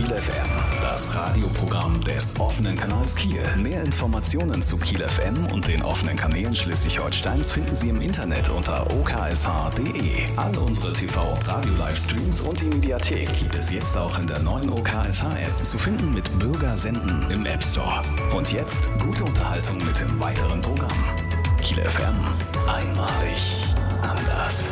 Kiel FM, das Radioprogramm des offenen Kanals Kiel. Mehr Informationen zu Kiel FM und den offenen Kanälen Schleswig-Holsteins finden Sie im Internet unter oksh.de. All unsere TV- und Radio-Livestreams und die Mediathek gibt es jetzt auch in der neuen OKSH-App, zu finden mit Bürgersenden im App Store. Und jetzt gute Unterhaltung mit dem weiteren Programm. Kiel FM, einmalig anders.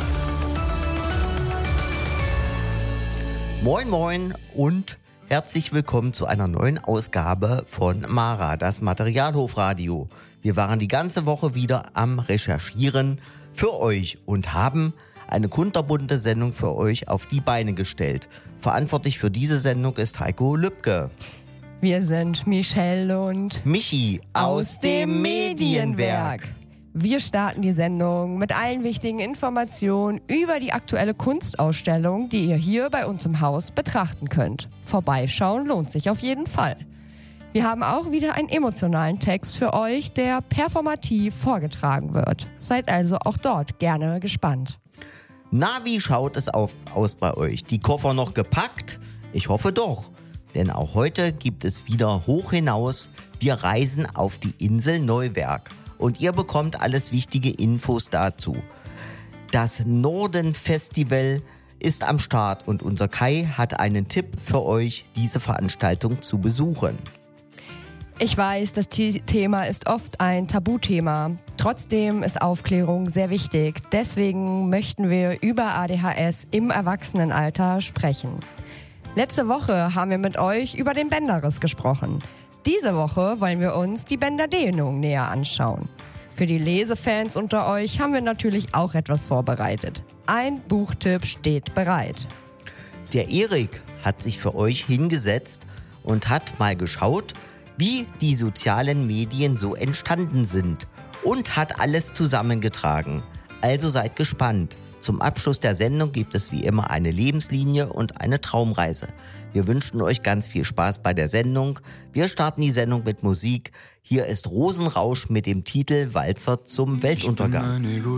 Moin moin und herzlich willkommen zu einer neuen Ausgabe von Mara, das Materialhofradio. Wir waren die ganze Woche wieder am Recherchieren für euch und haben eine kunterbunte Sendung für euch auf die Beine gestellt. Verantwortlich für diese Sendung ist Heiko Lübke. Wir sind Michelle und Michi aus dem Medienwerk. Wir starten die Sendung mit allen wichtigen Informationen über die aktuelle Kunstausstellung, die ihr hier bei uns im Haus betrachten könnt. Vorbeischauen lohnt sich auf jeden Fall. Wir haben auch wieder einen emotionalen Text für euch, der performativ vorgetragen wird. Seid also auch dort gerne gespannt. Na, wie schaut es aus bei euch? Die Koffer noch gepackt? Ich hoffe doch. Denn auch heute gibt es wieder hoch hinaus. Wir reisen auf die Insel Neuwerk. Und ihr bekommt alles wichtige Infos dazu. Das Norden-Festival ist am Start und unser Kai hat einen Tipp für euch, diese Veranstaltung zu besuchen. Ich weiß, das Thema ist oft ein Tabuthema. Trotzdem ist Aufklärung sehr wichtig. Deswegen möchten wir über ADHS im Erwachsenenalter sprechen. Letzte Woche haben wir mit euch über den Bänderriss gesprochen. Diese Woche wollen wir uns die Bänderdehnung näher anschauen. Für die Lesefans unter euch haben wir natürlich auch etwas vorbereitet. Ein Buchtipp steht bereit. Der Erik hat sich für euch hingesetzt und hat mal geschaut, wie die sozialen Medien so entstanden sind und hat alles zusammengetragen. Also seid gespannt. Zum Abschluss der Sendung gibt es wie immer eine Lebenslinie und eine Traumreise. Wir wünschen euch ganz viel Spaß bei der Sendung. Wir starten die Sendung mit Musik. Hier ist Rosenrausch mit dem Titel Walzer zum Weltuntergang.